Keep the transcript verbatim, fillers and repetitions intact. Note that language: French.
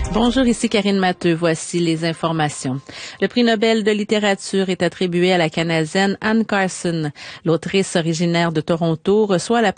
Bonjour, ici Karine Matteux. Voici les informations. Le prix Nobel de littérature est attribué à la Canadienne Anne Carson. L'autrice originaire de Toronto reçoit la